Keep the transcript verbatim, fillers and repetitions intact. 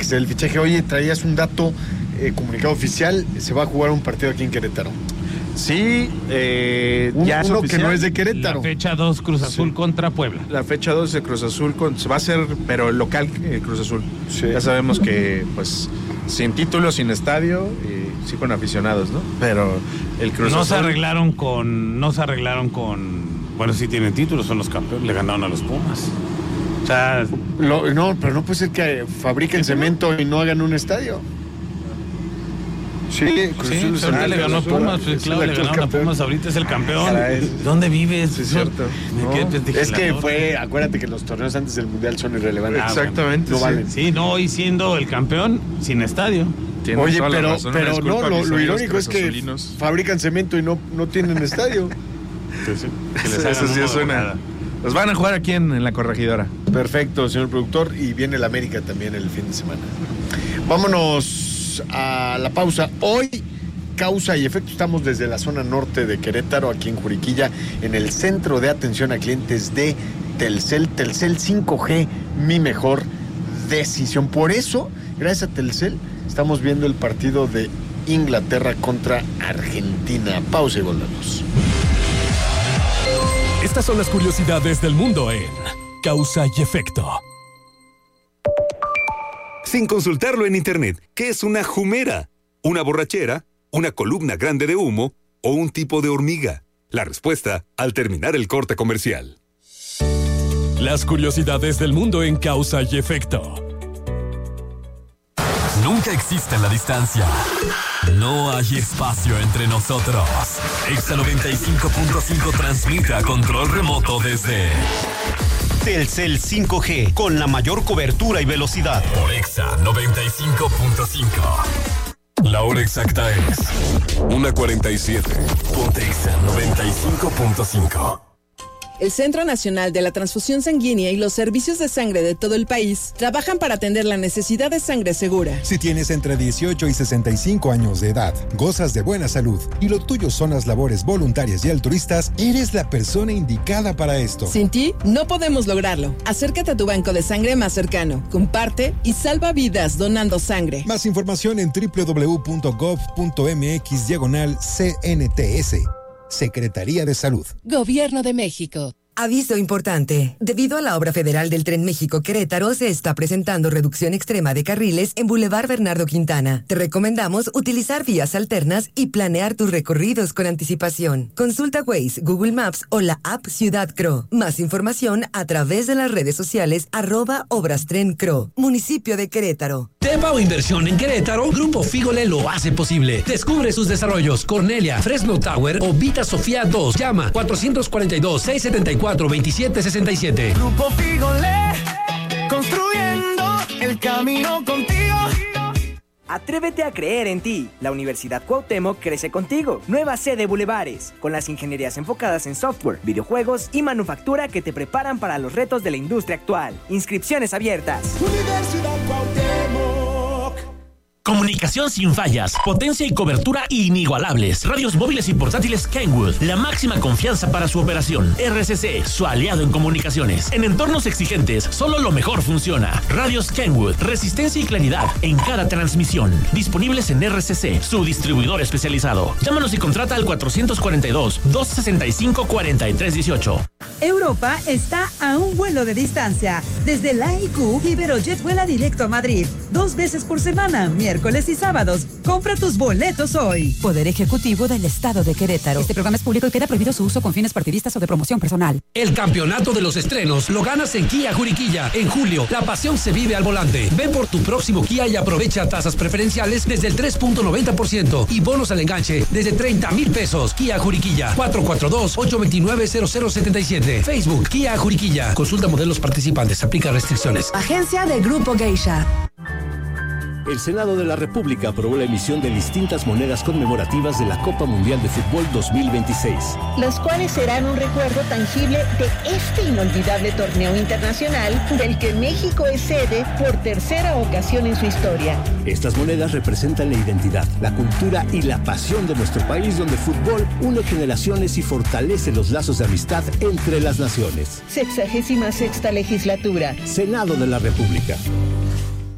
que sea el fichaje. Oye, traías un dato, eh, comunicado oficial, se va a jugar un partido aquí en Querétaro. Sí, eh, Un, ya es uno oficial. que no es de Querétaro. La fecha dos, Cruz Azul sí. contra Puebla. La fecha dos de Cruz Azul con, se va a hacer, pero local eh, Cruz Azul. Sí. Ya sabemos que, pues, sin título, sin estadio, y sí con aficionados, ¿no? Pero el Cruz no Azul... se arreglaron con, no se arreglaron con, bueno, sí tienen títulos, son los campeones, le ganaron a los Pumas. O sea... Lo, no, pero no puede ser que fabriquen cemento y no hagan un estadio. Sí, Cruz sí, Azul ahorita le ganó a Pumas, pues, claro, le ganaron a Pumas, ahorita es el campeón. Caray. ¿Dónde vives? Sí, es cierto. No, es que fue, acuérdate que los torneos antes del Mundial son irrelevantes. Ah, exactamente. No sí. valen. Sí, no, y siendo el campeón, sin estadio. Tiene Oye, toda la pero, razón, pero disculpa, no, lo, mis lo amigos irónico es que cruzazulinos. fabrican cemento y no, no tienen estadio. Que sí, que les Eso, eso sí es una... Los van a jugar aquí en, en la Corregidora. Perfecto, señor productor, y viene el América también el fin de semana. Vámonos a la pausa. Hoy, causa y efecto, estamos desde la zona norte de Querétaro, aquí en Juriquilla, en el centro de atención a clientes de Telcel, Telcel cinco G, mi mejor decisión. Por eso, gracias a Telcel, estamos viendo el partido de Inglaterra contra Argentina. Pausa y volvemos. Estas son las curiosidades del mundo en Causa y Efecto. Sin consultarlo en internet, ¿qué es una jumera? ¿Una borrachera? ¿Una columna grande de humo? ¿O un tipo de hormiga? La respuesta al terminar el corte comercial. Las curiosidades del mundo en Causa y Efecto. Nunca existe la distancia. No hay espacio entre nosotros. Exa noventa y cinco punto cinco transmite a control remoto desde Telcel cinco G, con la mayor cobertura y velocidad. Por Exa noventa y cinco punto cinco. La hora exacta es una cuarenta y siete. Ponte Exa noventa y cinco punto cinco. El Centro Nacional de la Transfusión Sanguínea y los servicios de sangre de todo el país trabajan para atender la necesidad de sangre segura. Si tienes entre dieciocho y sesenta y cinco años de edad, gozas de buena salud y lo tuyo son las labores voluntarias y altruistas, eres la persona indicada para esto. Sin ti, no podemos lograrlo. Acércate a tu banco de sangre más cercano, comparte y salva vidas donando sangre. Más información en doble u doble u doble u punto gov punto eme equis diagonal C N T S. Secretaría de Salud. Gobierno de México. Aviso importante. Debido a la obra federal del Tren México-Querétaro, se está presentando reducción extrema de carriles en Boulevard Bernardo Quintana. Te recomendamos utilizar vías alternas y planear tus recorridos con anticipación. Consulta Waze, Google Maps o la app Ciudad C R O. Más información a través de las redes sociales arroba Obras Tren C R O. Municipio de Querétaro. Tepa o inversión en Querétaro, Grupo Fígole lo hace posible. Descubre sus desarrollos. Cornelia, Fresno Tower o Vita Sofía dos. Llama cuatrocientos cuarenta y dos, seiscientos setenta y cuatro, veintisiete sesenta y siete. Grupo Fígole, construyendo el camino contigo. Atrévete a creer en ti. La Universidad Cuauhtémoc crece contigo. Nueva sede Bulevares, con las ingenierías enfocadas en software, videojuegos y manufactura que te preparan para los retos de la industria actual. Inscripciones abiertas. Universidad Cuauhtémoc. Comunicación sin fallas, potencia y cobertura inigualables. Radios móviles y portátiles Kenwood, la máxima confianza para su operación. R C C, su aliado en comunicaciones. En entornos exigentes, solo lo mejor funciona. Radios Kenwood, resistencia y claridad en cada transmisión. Disponibles en R C C, su distribuidor especializado. Llámanos y contrata al cuatrocientos cuarenta y dos, doscientos sesenta y cinco, cuarenta y tres dieciocho. Europa está a un vuelo de distancia. Desde la I Q, Iberojet vuela directo a Madrid. Dos veces por semana, miércoles y sábados. Compra tus boletos hoy. Poder Ejecutivo del Estado de Querétaro. Este programa es público y queda prohibido su uso con fines partidistas o de promoción personal. El campeonato de los estrenos lo ganas en Kia Juriquilla. En julio, la pasión se vive al volante. Ven por tu próximo Kia y aprovecha tasas preferenciales desde el tres punto noventa por ciento y bonos al enganche desde treinta mil pesos. Kia Juriquilla, cuatro cuatro dos, ocho dos nueve, cero cero siete siete. Facebook, Kia Juriquilla. Consulta modelos participantes. Aplica restricciones. Agencia de Grupo Geisha. El Senado de la República aprobó la emisión de distintas monedas conmemorativas de la Copa Mundial de Fútbol dos mil veintiséis. Las cuales serán un recuerdo tangible de este inolvidable torneo internacional del que México es sede por tercera ocasión en su historia. Estas monedas representan la identidad, la cultura y la pasión de nuestro país, donde el fútbol une generaciones y fortalece los lazos de amistad entre las naciones. Sexagésima sexta legislatura. Senado de la República.